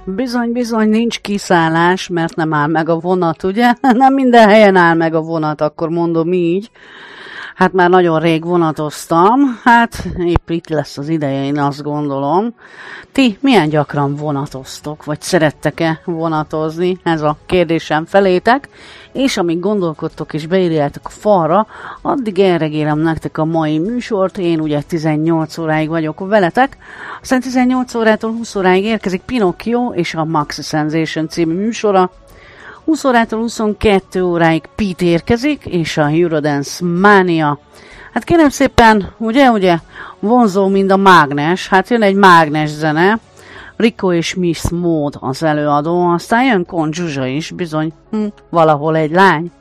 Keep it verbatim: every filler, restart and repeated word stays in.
Bizony-bizony nincs kiszállás, mert nem áll meg a vonat, ugye? Nem minden helyen áll meg a vonat, akkor mondom így. Hát már nagyon rég vonatoztam, hát épp itt lesz az ideje, én azt gondolom. Ti milyen gyakran vonatoztok, vagy szerettek-e vonatozni? Ez a kérdésem felétek. És amíg gondolkodtok és beírjátok a falra, addig elregélem nektek a mai műsort. Én ugye tizennyolc óráig vagyok veletek. Aztán tizennyolc órától húsz óráig érkezik Pinocchio és a Maxi Sensation című műsora. húsz órától huszonkettő óráig Pete érkezik, és a Eurodance Mania. Hát kérem szépen, ugye, ugye, vonzó, mint a mágnes, hát jön egy mágnes zene, Rico és Miss Maud az előadó, aztán jön Kon Zsuzsa is, bizony, hm, valahol egy lány.